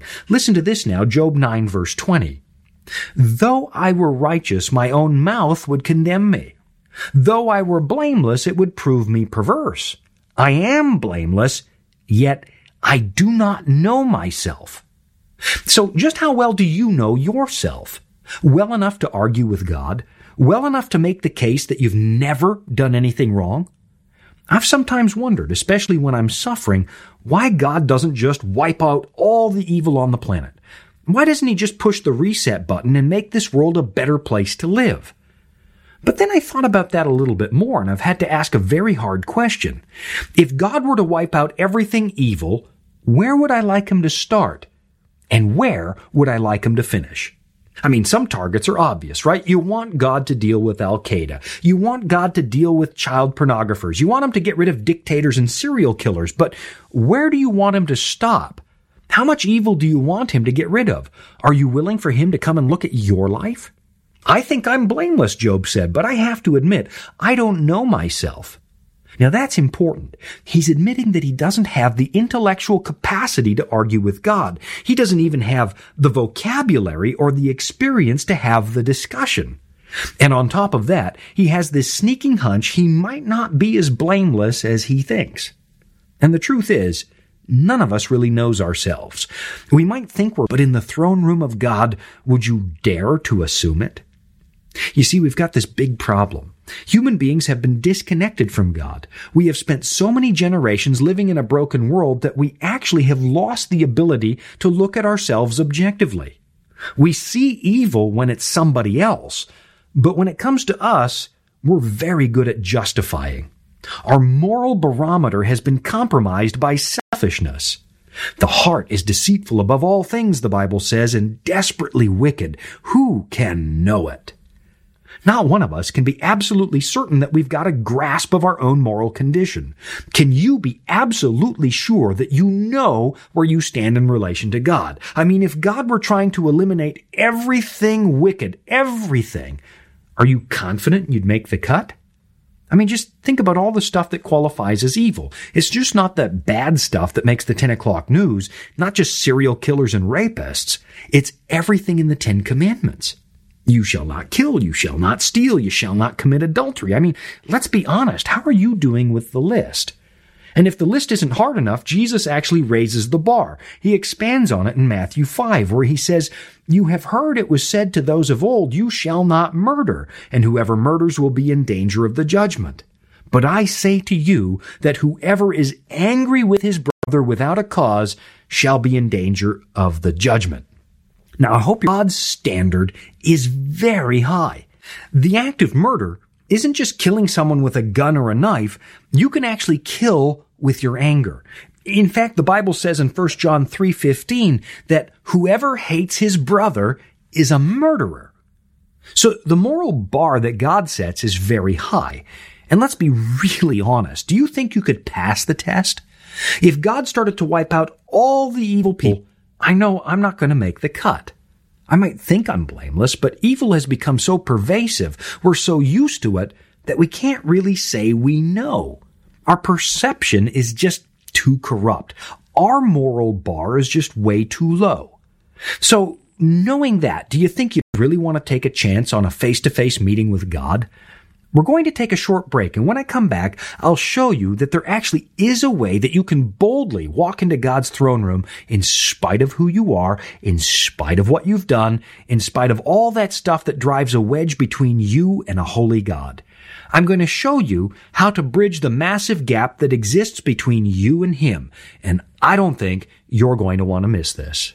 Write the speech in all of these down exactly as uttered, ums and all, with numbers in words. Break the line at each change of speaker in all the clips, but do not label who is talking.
thinking. Listen to this now, Job nine verse twenty. Though I were righteous, my own mouth would condemn me. Though I were blameless, it would prove me perverse. I am blameless, yet I do not know myself. So just how well do you know yourself? Well enough to argue with God? Well enough to make the case that you've never done anything wrong? I've sometimes wondered, especially when I'm suffering, why God doesn't just wipe out all the evil on the planet. Why doesn't he just push the reset button and make this world a better place to live? But then I thought about that a little bit more, and I've had to ask a very hard question. If God were to wipe out everything evil, where would I like him to start? And where would I like him to finish? I mean, some targets are obvious, right? You want God to deal with Al-Qaeda. You want God to deal with child pornographers. You want him to get rid of dictators and serial killers. But where do you want him to stop? How much evil do you want him to get rid of? Are you willing for him to come and look at your life? I think I'm blameless, Job said, but I have to admit, I don't know myself. Now that's important. He's admitting that he doesn't have the intellectual capacity to argue with God. He doesn't even have the vocabulary or the experience to have the discussion. And on top of that, he has this sneaking hunch he might not be as blameless as he thinks. And the truth is, none of us really knows ourselves. We might think we're, but in the throne room of God, would you dare to assume it? You see, we've got this big problem. Human beings have been disconnected from God. We have spent so many generations living in a broken world that we actually have lost the ability to look at ourselves objectively. We see evil when it's somebody else, but when it comes to us, we're very good at justifying. Our moral barometer has been compromised by selfishness. The heart is deceitful above all things, the Bible says, and desperately wicked. Who can know it? Not one of us can be absolutely certain that we've got a grasp of our own moral condition. Can you be absolutely sure that you know where you stand in relation to God? I mean, if God were trying to eliminate everything wicked, everything, are you confident you'd make the cut? I mean, just think about all the stuff that qualifies as evil. It's just not the bad stuff that makes the ten o'clock news, not just serial killers and rapists. It's everything in the Ten Commandments. You shall not kill, you shall not steal, you shall not commit adultery. I mean, let's be honest. How are you doing with the list? And if the list isn't hard enough, Jesus actually raises the bar. He expands on it in Matthew five, where he says, "You have heard it was said to those of old, you shall not murder, and whoever murders will be in danger of the judgment. But I say to you that whoever is angry with his brother without a cause shall be in danger of the judgment." Now, I hope God's standard is very high. The act of murder isn't just killing someone with a gun or a knife. You can actually kill with your anger. In fact, the Bible says in First John three fifteen that whoever hates his brother is a murderer. So the moral bar that God sets is very high. And let's be really honest. Do you think you could pass the test? If God started to wipe out all the evil people, I know I'm not going to make the cut. I might think I'm blameless, but evil has become so pervasive, we're so used to it, that we can't really say we know. Our perception is just too corrupt. Our moral bar is just way too low. So, knowing that, do you think you really want to take a chance on a face-to-face meeting with God? We're going to take a short break, and when I come back, I'll show you that there actually is a way that you can boldly walk into God's throne room in spite of who you are, in spite of what you've done, in spite of all that stuff that drives a wedge between you and a holy God. I'm going to show you how to bridge the massive gap that exists between you and Him, and I don't think you're going to want to miss this.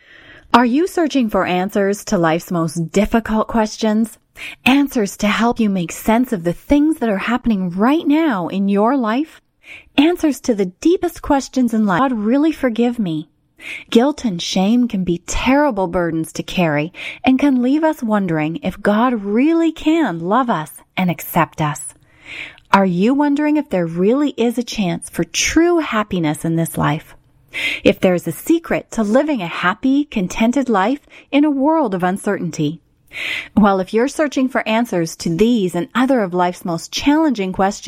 Are you searching for answers to life's most difficult questions? Answers to help you make sense of the things that are happening right now in your life? Answers to the deepest questions in life. God really forgive me? Guilt and shame can be terrible burdens to carry and can leave us wondering if God really can love us and accept us. Are you wondering if there really is a chance for true happiness in this life? If there's a secret to living a happy, contented life in a world of uncertainty? Well, if you're searching for answers to these and other of life's most challenging questions,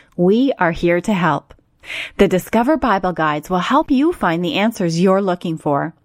we are here to help. The Discover Bible Guides will help you find the answers you're looking for.